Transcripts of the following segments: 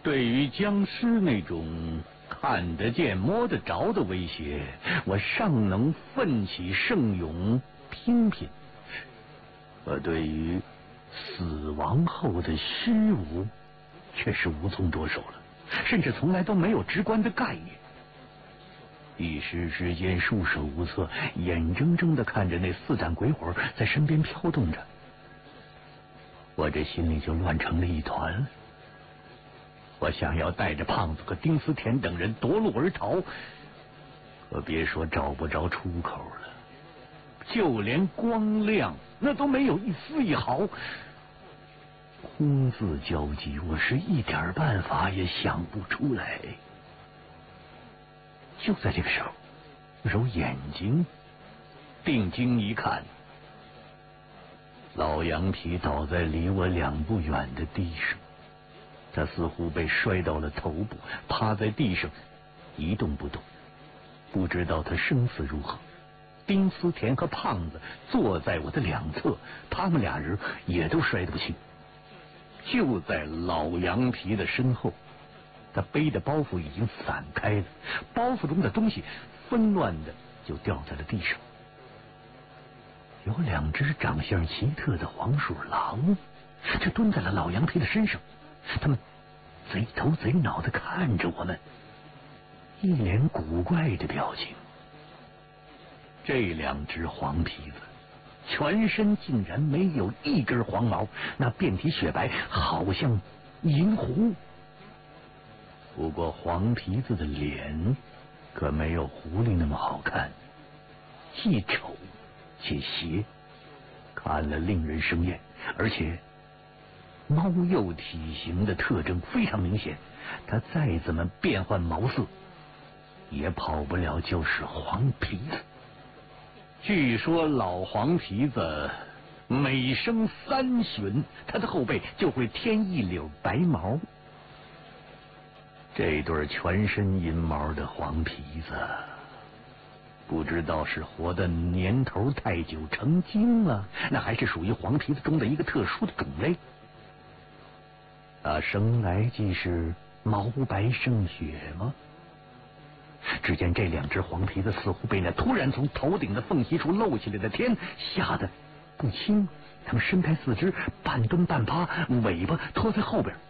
对于僵尸那种看得见摸得着的威胁，我尚能奋起圣勇拼拼；可对于死亡后的虚无，却是无从着手了，甚至从来都没有直观的概念。一时之间束手无策，眼睁睁地看着那4盏鬼火在身边飘动着，我这心里就乱成了一团。我想要带着胖子和丁思甜等人夺路而逃，可别说找不着出口了，就连光亮那都没有一丝一毫。空字交集，我是一点办法也想不出来。就在这个时候，揉眼睛，定睛一看，老羊皮倒在离我2步远的地上，他似乎被摔到了头部，趴在地上一动不动。不知道他生死如何。丁思甜和胖子坐在我的2侧，他们俩人也都摔得不轻。就在老羊皮的身后，他背的包袱已经散开了，包袱中的东西纷乱的就掉在了地上。有2只长相奇特的黄鼠狼，就蹲在了老羊皮的身上，他们贼头贼脑的看着我们，一脸古怪的表情。这2只黄皮子全身竟然没有一根黄毛，那遍体雪白，好像银狐。不过黄皮子的脸可没有狐狸那么好看，既丑且邪，看了令人生厌，而且猫鼬体型的特征非常明显，它再怎么变换毛色，也跑不了就是黄皮子。据说老黄皮子每生3旬，他的后背就会添一绺白毛。这对全身银毛的黄皮子，不知道是活的年头太久成精了，那还是属于黄皮子中的一个特殊的种类。生来即是毛白胜雪吗？只见这2只黄皮子似乎被那突然从头顶的缝隙处露起来的天吓得不轻，他们伸开4肢，半蹲半趴，尾巴拖在后边。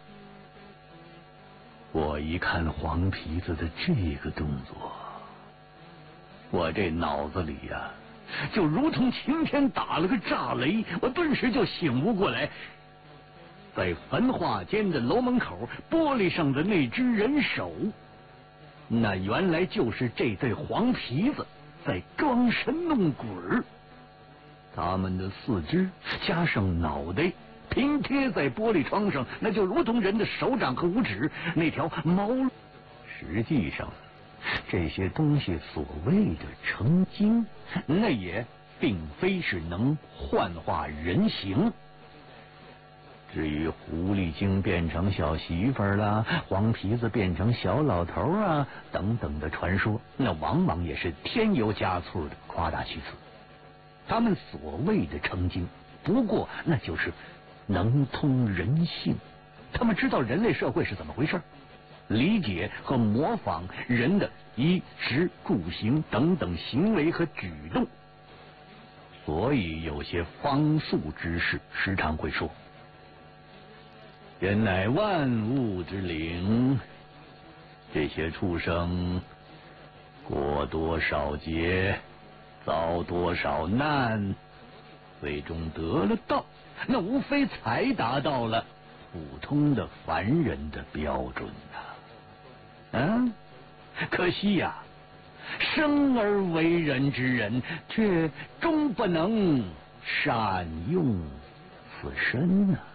我一看黄皮子的这个动作，我这脑子里呀，就如同晴天打了个炸雷，我顿时就醒悟过来。在焚化间的楼门口玻璃上的那只人手，那原来就是这对黄皮子在装神弄鬼儿。他们的4肢加上脑袋平贴在玻璃窗上，那就如同人的手掌和五指那条毛。实际上这些东西所谓的成精，那也并非是能幻化人形。至于狐狸精变成小媳妇儿啦，黄皮子变成小老头啊等等的传说，那往往也是添油加醋的夸大其词。他们所谓的成精，不过那就是能通人性，他们知道人类社会是怎么回事，理解和模仿人的衣食住行等等行为和举动。所以有些方术之士时常会说，人乃万物之灵，这些畜生过多少劫，遭多少难，最终得了道，那无非才达到了普通的凡人的标准呐。可惜呀，生而为人之人，却终不能善用此身呐。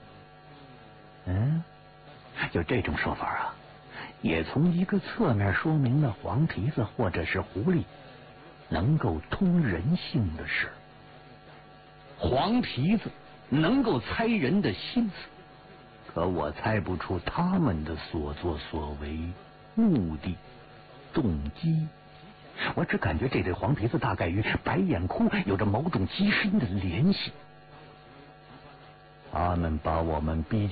就这种说法啊，也从一个侧面说明了黄皮子或者是狐狸能够通人性的事。黄皮子能够猜人的心思，可我猜不出他们的所作所为、目的、动机。我只感觉这对黄皮子大概与白眼窟有着某种极深的联系。他们把我们逼